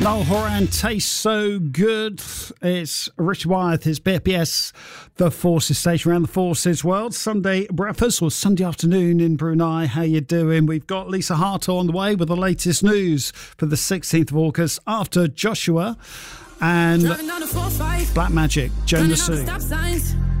Niall Horan, Tastes So Good. It's Richard Wyeth, his BFBS, The Forces station around the Forces world. Sunday breakfast or Sunday afternoon in Brunei. How you doing? We've got Lisa Harto on the way with the latest news for the 16th of August after Joshua and Black Magic, Joe Masu.